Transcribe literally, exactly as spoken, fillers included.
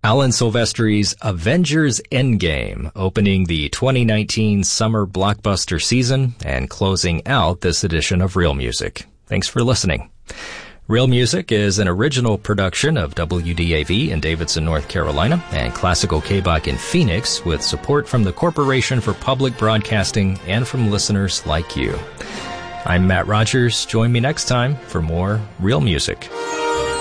Alan Silvestri's Avengers Endgame, opening the twenty nineteen summer blockbuster season and closing out this edition of Real Music. Thanks for listening. Real Music is an original production of W D A V in Davidson, North Carolina, and Classical K-Bach in Phoenix, with support from the Corporation for Public Broadcasting and from listeners like you. I'm Matt Rogers. Join me next time for more Real Music.